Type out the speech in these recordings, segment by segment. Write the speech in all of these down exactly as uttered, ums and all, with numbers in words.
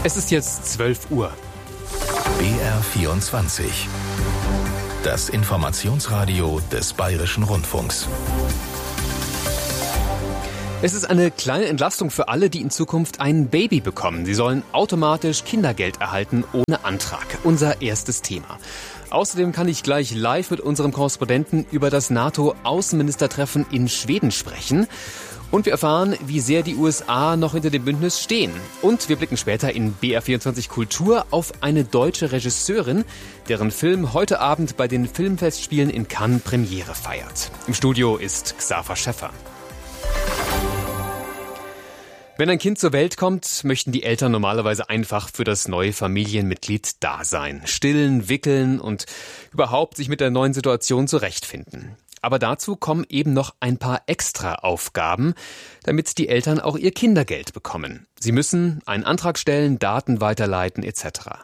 Es ist jetzt zwölf Uhr. B R vierundzwanzig. Das Informationsradio des Bayerischen Rundfunks. Es ist eine kleine Entlastung für alle, die in Zukunft ein Baby bekommen. Sie sollen automatisch Kindergeld erhalten ohne Antrag. Unser erstes Thema. Außerdem kann ich gleich live mit unserem Korrespondenten über das NATO-Außenministertreffen in Schweden sprechen. Und wir erfahren, wie sehr die U S A noch hinter dem Bündnis stehen. Und wir blicken später in B R vierundzwanzig Kultur auf eine deutsche Regisseurin, deren Film heute Abend bei den Filmfestspielen in Cannes Premiere feiert. Im Studio ist Xaver Schäffer. Wenn ein Kind zur Welt kommt, möchten die Eltern normalerweise einfach für das neue Familienmitglied da sein. Stillen, wickeln und überhaupt sich mit der neuen Situation zurechtfinden. Aber dazu kommen eben noch ein paar extra Aufgaben, damit die Eltern auch ihr Kindergeld bekommen. Sie müssen einen Antrag stellen, Daten weiterleiten et cetera.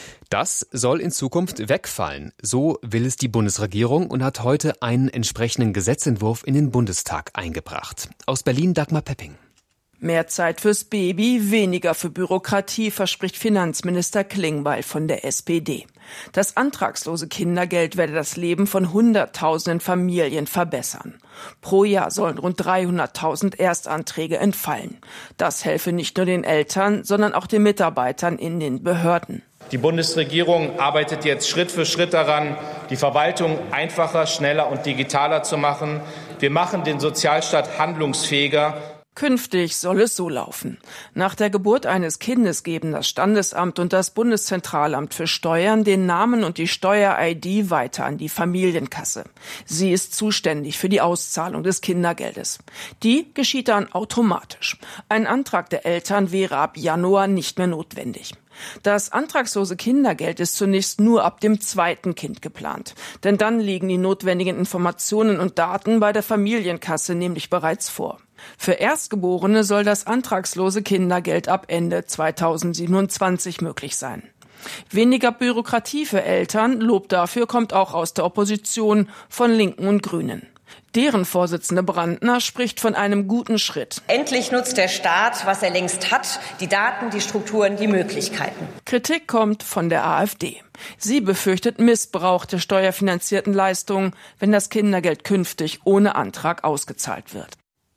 Das soll in Zukunft wegfallen. So will es die Bundesregierung und hat heute einen entsprechenden Gesetzentwurf in den Bundestag eingebracht. Aus Berlin Dagmar Pepping. Mehr Zeit fürs Baby, weniger für Bürokratie, verspricht Finanzminister Klingbeil von der S P D. Das antragslose Kindergeld werde das Leben von Hunderttausenden Familien verbessern. Pro Jahr sollen rund dreihunderttausend Erstanträge entfallen. Das helfe nicht nur den Eltern, sondern auch den Mitarbeitern in den Behörden. Die Bundesregierung arbeitet jetzt Schritt für Schritt daran, die Verwaltung einfacher, schneller und digitaler zu machen. Wir machen den Sozialstaat handlungsfähiger. Künftig soll es so laufen. Nach der Geburt eines Kindes geben das Standesamt und das Bundeszentralamt für Steuern den Namen und die Steuer-I D weiter an die Familienkasse. Sie ist zuständig für die Auszahlung des Kindergeldes. Die geschieht dann automatisch. Ein Antrag der Eltern wäre ab Januar nicht mehr notwendig. Das antragslose Kindergeld ist zunächst nur ab dem zweiten Kind geplant. Denn dann liegen die notwendigen Informationen und Daten bei der Familienkasse nämlich bereits vor. Für Erstgeborene soll das antragslose Kindergeld ab Ende zweitausendsiebenundzwanzig möglich sein. Weniger Bürokratie für Eltern, Lob dafür kommt auch aus der Opposition von Linken und Grünen. Deren Vorsitzende Brandner spricht von einem guten Schritt. Endlich nutzt der Staat, was er längst hat, die Daten, die Strukturen, die Möglichkeiten. Kritik kommt von der AfD. Sie befürchtet Missbrauch der steuerfinanzierten Leistungen, wenn das Kindergeld künftig ohne Antrag ausgezahlt wird.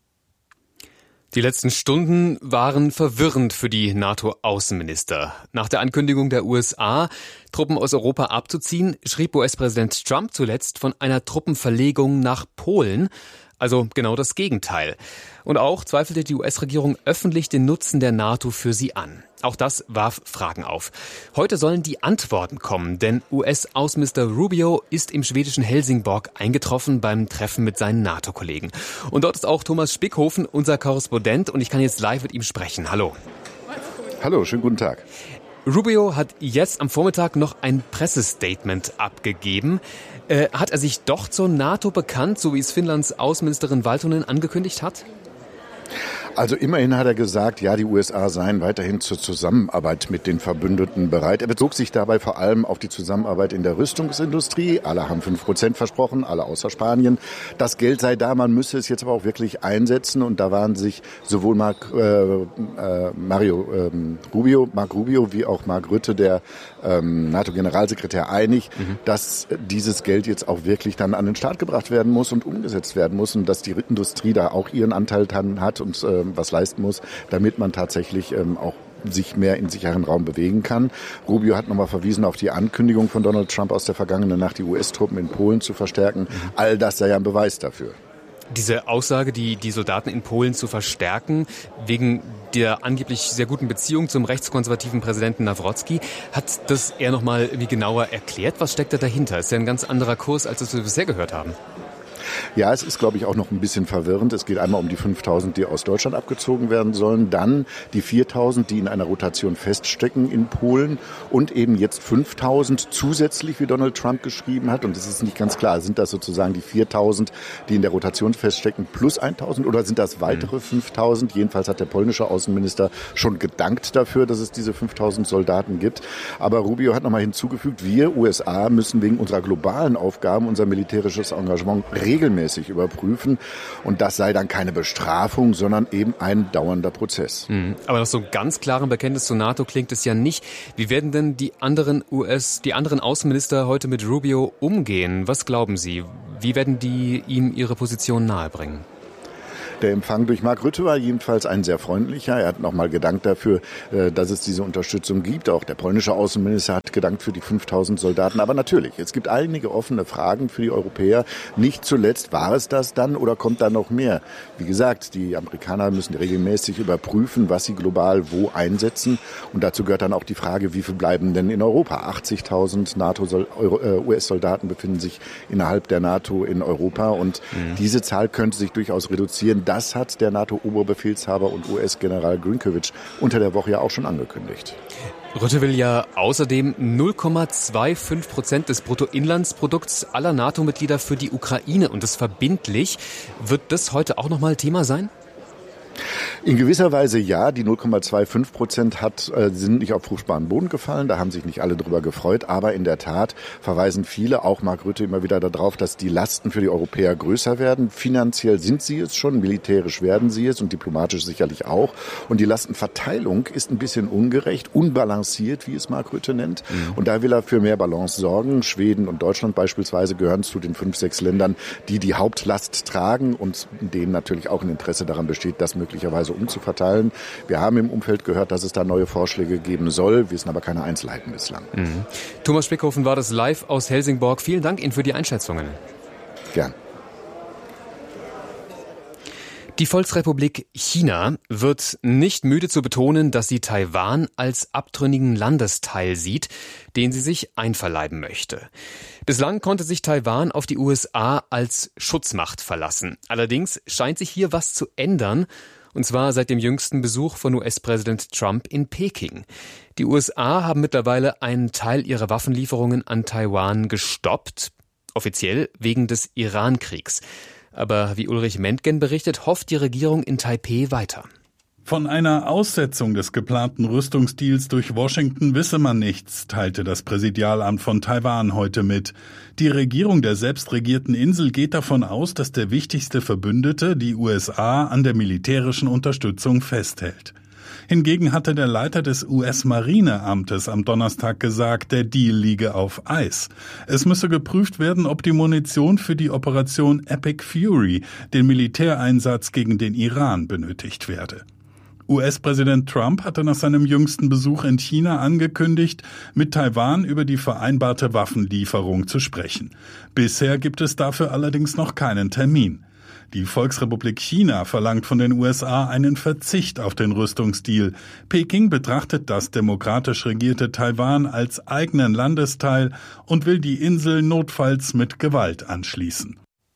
Die letzten Stunden waren verwirrend für die NATO-Außenminister. Nach der Ankündigung der U S A, Truppen aus Europa abzuziehen, schrieb U S-Präsident Trump zuletzt von einer Truppenverlegung nach Polen. Also genau das Gegenteil. Und auch zweifelte die U S-Regierung öffentlich den Nutzen der NATO für sie an. Auch das warf Fragen auf. Heute sollen die Antworten kommen, denn U S-Außenminister Rubio ist im schwedischen Helsingborg eingetroffen beim Treffen mit seinen NATO-Kollegen. Und dort ist auch Thomas Spickhofen, unser Korrespondent, und ich kann jetzt live mit ihm sprechen. Hallo. Hallo, schönen guten Tag. Rubio hat jetzt am Vormittag noch ein Pressestatement abgegeben. Äh, hat er sich doch zur NATO bekannt, so wie es Finnlands Außenministerin Valtonen angekündigt hat? Also immerhin hat er gesagt, ja, die U S A seien weiterhin zur Zusammenarbeit mit den Verbündeten bereit. Er bezog sich dabei vor allem auf die Zusammenarbeit in der Rüstungsindustrie. Alle haben fünf Prozent versprochen, alle außer Spanien. Das Geld sei da, man müsse es jetzt aber auch wirklich einsetzen. Und da waren sich sowohl Marc, äh, äh, Mario äh, Rubio, Marc Rubio wie auch Mark Rutte, der ähm, NATO-Generalsekretär, einig, mhm. dass dieses Geld jetzt auch wirklich dann an den Start gebracht werden muss und umgesetzt werden muss und dass die Industrie da auch ihren Anteil dran hat und äh, was leisten muss, damit man tatsächlich ähm, auch sich mehr in sicheren Raum bewegen kann. Rubio hat nochmal verwiesen auf die Ankündigung von Donald Trump aus der vergangenen Nacht, die U S-Truppen in Polen zu verstärken. Mhm. All das sei ja ein Beweis dafür. Diese Aussage, die, die Soldaten in Polen zu verstärken, wegen der angeblich sehr guten Beziehung zum rechtskonservativen Präsidenten Nawrocki, hat das er nochmal irgendwie genauer erklärt? Was steckt da dahinter? Ist ja ein ganz anderer Kurs, als das wir bisher gehört haben. Ja, es ist, glaube ich, auch noch ein bisschen verwirrend. Es geht einmal um die fünftausend, die aus Deutschland abgezogen werden sollen, dann die viertausend, die in einer Rotation feststecken in Polen und eben jetzt fünftausend zusätzlich, wie Donald Trump geschrieben hat. Und es ist nicht ganz klar, sind das sozusagen die viertausend, die in der Rotation feststecken, plus tausend oder sind das weitere fünftausend? Jedenfalls hat der polnische Außenminister schon gedankt dafür, dass es diese fünftausend Soldaten gibt. Aber Rubio hat nochmal hinzugefügt, wir U S A müssen wegen unserer globalen Aufgaben unser militärisches Engagement regelmäßig überprüfen. Und das sei dann keine Bestrafung, sondern eben ein dauernder Prozess. Mhm. Aber nach so einem ganz klaren Bekenntnis zur NATO klingt es ja nicht. Wie werden denn die anderen U S, die anderen Außenminister heute mit Rubio umgehen? Was glauben Sie? Wie werden die ihm ihre Position nahebringen? Der Empfang durch Mark Rutte war jedenfalls ein sehr freundlicher. Er hat nochmal gedankt dafür, dass es diese Unterstützung gibt. Auch der polnische Außenminister hat gedankt für die fünftausend Soldaten. Aber natürlich, es gibt einige offene Fragen für die Europäer. Nicht zuletzt, war es das dann oder kommt da noch mehr? Wie gesagt, die Amerikaner müssen regelmäßig überprüfen, was sie global wo einsetzen. Und dazu gehört dann auch die Frage, wie viel bleiben denn in Europa? achtzigtausend NATO-U S-Soldaten befinden sich innerhalb der NATO in Europa. Und mhm. diese Zahl könnte sich durchaus reduzieren. Das hat der NATO-Oberbefehlshaber und U S-General Grinkovich unter der Woche ja auch schon angekündigt. Rutte will ja außerdem null Komma fünfundzwanzig Prozent des Bruttoinlandsprodukts aller NATO-Mitglieder für die Ukraine und das verbindlich. Wird das heute auch nochmal Thema sein? In gewisser Weise ja. Die null Komma fünfundzwanzig Prozent hat, äh, sind nicht auf fruchtbaren Boden gefallen. Da haben sich nicht alle drüber gefreut. Aber in der Tat verweisen viele, auch Mark Rutte, immer wieder darauf, dass die Lasten für die Europäer größer werden. Finanziell sind sie es schon, militärisch werden sie es und diplomatisch sicherlich auch. Und die Lastenverteilung ist ein bisschen ungerecht, unbalanciert, wie es Mark Rutte nennt. Mhm. Und da will er für mehr Balance sorgen. Schweden und Deutschland beispielsweise gehören zu den fünf, sechs Ländern, die die Hauptlast tragen und denen natürlich auch ein Interesse daran besteht, dass möglicherweise umzuverteilen. Wir haben im Umfeld gehört, dass es da neue Vorschläge geben soll, wissen aber keine Einzelheiten bislang. Mhm. Thomas Spickhofen war das live aus Helsingborg. Vielen Dank Ihnen für die Einschätzungen. Gern. Die Volksrepublik China wird nicht müde zu betonen, dass sie Taiwan als abtrünnigen Landesteil sieht, den sie sich einverleiben möchte. Bislang konnte sich Taiwan auf die U S A als Schutzmacht verlassen. Allerdings scheint sich hier was zu ändern, und zwar seit dem jüngsten Besuch von U S-Präsident Trump in Peking. Die U S A haben mittlerweile einen Teil ihrer Waffenlieferungen an Taiwan gestoppt, offiziell wegen des Iran-Kriegs. Aber wie Ulrich Mentgen berichtet, hofft die Regierung in Taipeh weiter. Von einer Aussetzung des geplanten Rüstungsdeals durch Washington wisse man nichts, teilte das Präsidialamt von Taiwan heute mit. Die Regierung der selbstregierten Insel geht davon aus, dass der wichtigste Verbündete, die U S A, an der militärischen Unterstützung festhält. Hingegen hatte der Leiter des U S-Marineamtes am Donnerstag gesagt, der Deal liege auf Eis. Es müsse geprüft werden, ob die Munition für die Operation Epic Fury, den Militäreinsatz gegen den Iran, benötigt werde. U S-Präsident Trump hatte nach seinem jüngsten Besuch in China angekündigt, mit Taiwan über die vereinbarte Waffenlieferung zu sprechen. Bisher gibt es dafür allerdings noch keinen Termin. Die Volksrepublik China verlangt von den U S A einen Verzicht auf den Rüstungsdeal. Peking betrachtet das demokratisch regierte Taiwan als eigenen Landesteil und will die Insel notfalls mit Gewalt anschließen.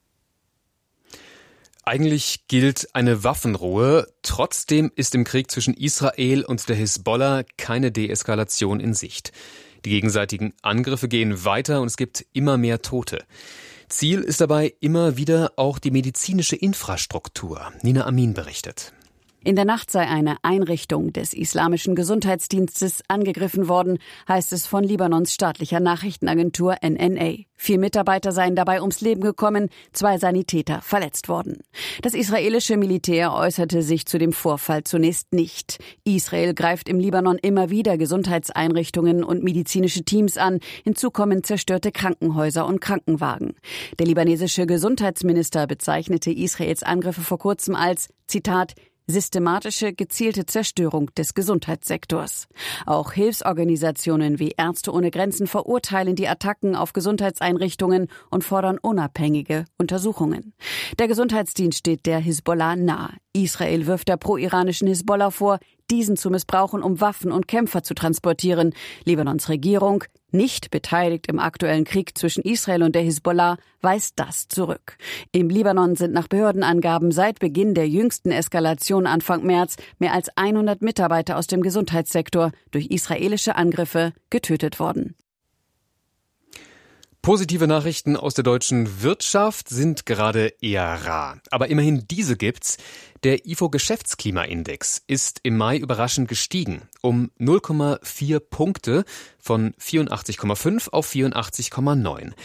Eigentlich gilt eine Waffenruhe. Trotzdem ist im Krieg zwischen Israel und der Hisbollah keine Deeskalation in Sicht. Die gegenseitigen Angriffe gehen weiter und es gibt immer mehr Tote. Ziel ist dabei immer wieder auch die medizinische Infrastruktur. Nina Amin berichtet. In der Nacht sei eine Einrichtung des Islamischen Gesundheitsdienstes angegriffen worden, heißt es von Libanons staatlicher Nachrichtenagentur N N A. Vier Mitarbeiter seien dabei ums Leben gekommen, zwei Sanitäter verletzt worden. Das israelische Militär äußerte sich zu dem Vorfall zunächst nicht. Israel greift im Libanon immer wieder Gesundheitseinrichtungen und medizinische Teams an. Hinzu kommen zerstörte Krankenhäuser und Krankenwagen. Der libanesische Gesundheitsminister bezeichnete Israels Angriffe vor kurzem als, Zitat, systematische, gezielte Zerstörung des Gesundheitssektors. Auch Hilfsorganisationen wie Ärzte ohne Grenzen verurteilen die Attacken auf Gesundheitseinrichtungen und fordern unabhängige Untersuchungen. Der Gesundheitsdienst steht der Hisbollah nahe. Israel wirft der pro-iranischen Hisbollah vor, diesen zu missbrauchen, um Waffen und Kämpfer zu transportieren. Libanons Regierung, nicht beteiligt im aktuellen Krieg zwischen Israel und der Hisbollah, weist das zurück. Im Libanon sind nach Behördenangaben seit Beginn der jüngsten Eskalation Anfang März mehr als hundert Mitarbeiter aus dem Gesundheitssektor durch israelische Angriffe getötet worden. Positive Nachrichten aus der deutschen Wirtschaft sind gerade eher rar. Aber immerhin diese gibt's. Der I F O-Geschäftsklimaindex ist im Mai überraschend gestiegen. Um null Komma vier Punkte von vierundachtzig Komma fünf auf vierundachtzig Komma neun.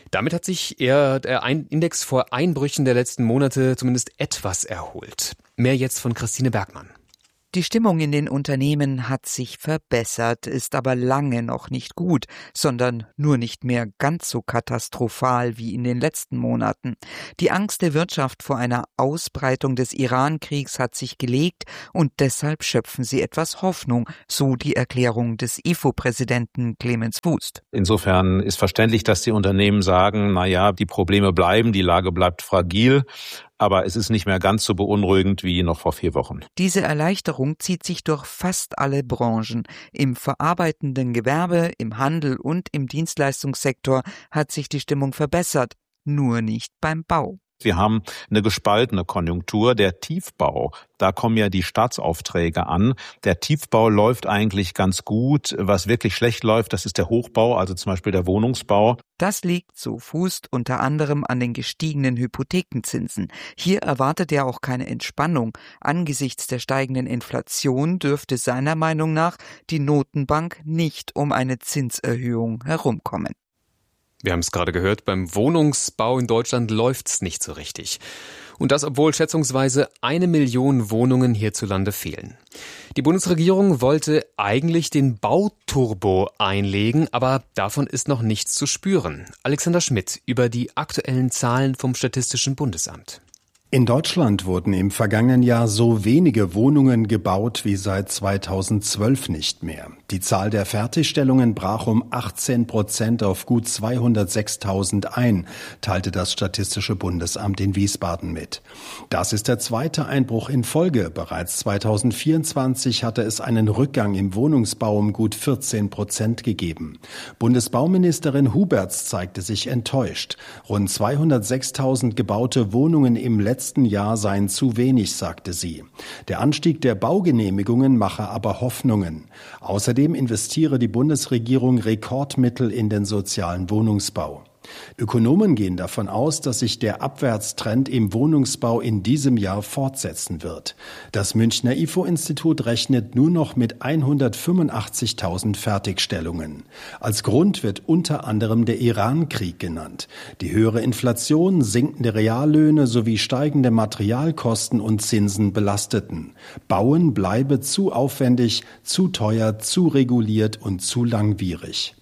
Damit hat sich eher der Index vor Einbrüchen der letzten Monate zumindest etwas erholt. Mehr jetzt von Christine Bergmann. Die Stimmung in den Unternehmen hat sich verbessert, ist aber lange noch nicht gut, sondern nur nicht mehr ganz so katastrophal wie in den letzten Monaten. Die Angst der Wirtschaft vor einer Ausbreitung des Iran-Kriegs hat sich gelegt und deshalb schöpfen sie etwas Hoffnung, so die Erklärung des I F O-Präsidenten Clemens Fußt. Insofern ist verständlich, dass die Unternehmen sagen, na ja, die Probleme bleiben, die Lage bleibt fragil. Aber es ist nicht mehr ganz so beunruhigend wie noch vor vier Wochen. Diese Erleichterung zieht sich durch fast alle Branchen. Im verarbeitenden Gewerbe, im Handel und im Dienstleistungssektor hat sich die Stimmung verbessert, nur nicht beim Bau. Wir haben eine gespaltene Konjunktur. Der Tiefbau, da kommen ja die Staatsaufträge an. Der Tiefbau läuft eigentlich ganz gut. Was wirklich schlecht läuft, das ist der Hochbau, also zum Beispiel der Wohnungsbau. Das liegt, so Fußt, unter anderem an den gestiegenen Hypothekenzinsen. Hier erwartet er auch keine Entspannung. Angesichts der steigenden Inflation dürfte seiner Meinung nach die Notenbank nicht um eine Zinserhöhung herumkommen. Wir haben es gerade gehört, beim Wohnungsbau in Deutschland läuft's nicht so richtig. Und das, obwohl schätzungsweise eine Million Wohnungen hierzulande fehlen. Die Bundesregierung wollte eigentlich den Bauturbo einlegen, aber davon ist noch nichts zu spüren. Alexander Schmidt über die aktuellen Zahlen vom Statistischen Bundesamt. In Deutschland wurden im vergangenen Jahr so wenige Wohnungen gebaut wie seit zweitausendzwölf nicht mehr. Die Zahl der Fertigstellungen brach um achtzehn Prozent auf gut zweihundertsechstausend ein, teilte das Statistische Bundesamt in Wiesbaden mit. Das ist der zweite Einbruch in Folge. Bereits zweitausendvierundzwanzig hatte es einen Rückgang im Wohnungsbau um gut vierzehn Prozent gegeben. Bundesbauministerin Huberts zeigte sich enttäuscht. Rund zweihundertsechstausend gebaute Wohnungen im letzten letzten Jahr seien zu wenig, sagte sie. Der Anstieg der Baugenehmigungen mache aber Hoffnungen. Außerdem investiere die Bundesregierung Rekordmittel in den sozialen Wohnungsbau. Ökonomen gehen davon aus, dass sich der Abwärtstrend im Wohnungsbau in diesem Jahr fortsetzen wird. Das Münchner I F O-Institut rechnet nur noch mit hundertfünfundachtzigtausend Fertigstellungen. Als Grund wird unter anderem der Iran-Krieg genannt. Die höhere Inflation, sinkende Reallöhne sowie steigende Materialkosten und Zinsen belasteten. Bauen bleibe zu aufwendig, zu teuer, zu reguliert und zu langwierig.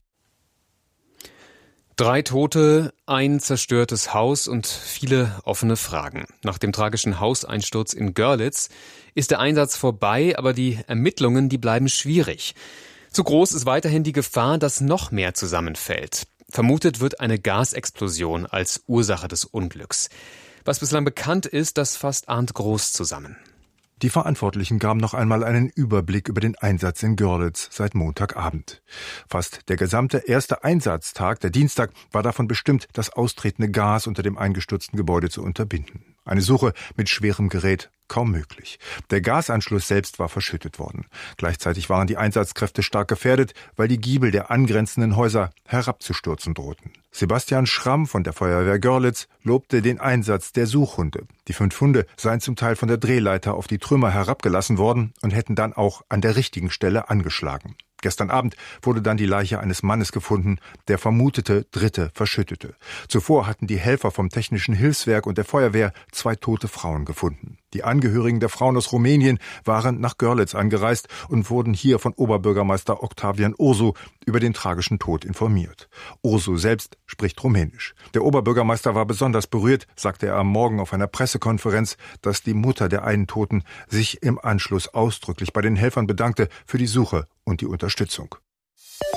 Drei Tote, ein zerstörtes Haus und viele offene Fragen. Nach dem tragischen Hauseinsturz in Görlitz ist der Einsatz vorbei, aber die Ermittlungen, die bleiben schwierig. Zu groß ist weiterhin die Gefahr, dass noch mehr zusammenfällt. Vermutet wird eine Gasexplosion als Ursache des Unglücks. Was bislang bekannt ist, das fasst Arndt Groß zusammen. Die Verantwortlichen gaben noch einmal einen Überblick über den Einsatz in Görlitz seit Montagabend. Fast der gesamte erste Einsatztag, der Dienstag, war davon bestimmt, das austretende Gas unter dem eingestürzten Gebäude zu unterbinden. Eine Suche mit schwerem Gerät kaum möglich. Der Gasanschluss selbst war verschüttet worden. Gleichzeitig waren die Einsatzkräfte stark gefährdet, weil die Giebel der angrenzenden Häuser herabzustürzen drohten. Sebastian Schramm von der Feuerwehr Görlitz lobte den Einsatz der Suchhunde. Die fünf Hunde seien zum Teil von der Drehleiter auf die Trümmer herabgelassen worden und hätten dann auch an der richtigen Stelle angeschlagen. Gestern Abend wurde dann die Leiche eines Mannes gefunden, der vermutete Dritte verschüttete. Zuvor hatten die Helfer vom Technischen Hilfswerk und der Feuerwehr zwei tote Frauen gefunden. Die Angehörigen der Frauen aus Rumänien waren nach Görlitz angereist und wurden hier von Oberbürgermeister Octavian Ursu über den tragischen Tod informiert. Ursu selbst spricht Rumänisch. Der Oberbürgermeister war besonders berührt, sagte er am Morgen auf einer Pressekonferenz, dass die Mutter der einen Toten sich im Anschluss ausdrücklich bei den Helfern bedankte für die Suche und die Unterstützung.